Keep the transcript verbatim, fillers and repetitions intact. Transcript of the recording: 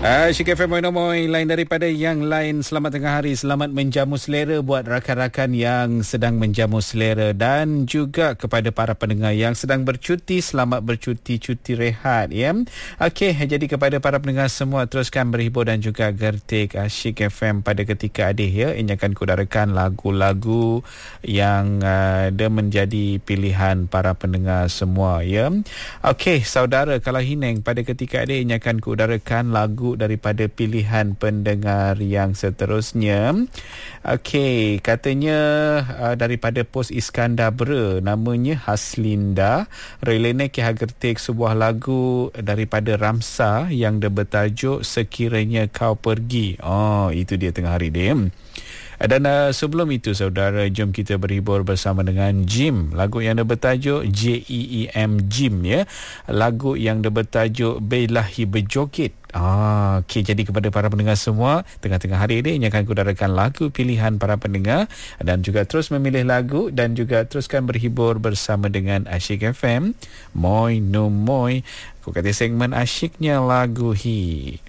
Asyik F M Moy lain daripada yang lain. Selamat tengah hari, selamat menjamu selera buat rakan-rakan yang sedang menjamu selera, dan juga kepada para pendengar yang sedang bercuti, selamat bercuti, cuti rehat ya. Okey, jadi kepada para pendengar semua, teruskan berhibur dan juga gertik Asyik F M pada ketika adih ya. Ini akan kudarakan lagu-lagu yang uh, dia menjadi pilihan para pendengar semua ya. Okey, saudara, kalau hineng pada ketika adih ini akan kudarakan lagu daripada pilihan pendengar yang seterusnya. Okey, katanya uh, daripada pos Iskandar Bera, namanya Haslinda, relene ki hagertik sebuah lagu daripada Ramsa yang dia bertajuk Sekiranya Kau Pergi. Oh, itu dia tengah hari dia. Dan uh, sebelum itu saudara, jom kita berhibur bersama dengan Jim. Lagu yang dia bertajuk J E E M, Jim ya. Lagu yang dia bertajuk Belahi Berjoget. Ah, okey, jadi kepada para pendengar semua, tengah-tengah hari ini ini akan kudarakan lagu pilihan para pendengar, dan juga terus memilih lagu dan juga teruskan berhibur bersama dengan Asyik F M. Moy no moy. Aku kata segmen asyiknya lagu hi.